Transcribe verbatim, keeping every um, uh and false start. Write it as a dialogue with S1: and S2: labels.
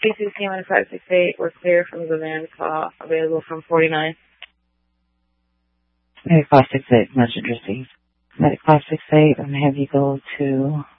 S1: B C C one five six eight, we're clear from the van call, available from forty-nine.
S2: Medic five six eight, message received. Medic five six eight, I'm going to have you go to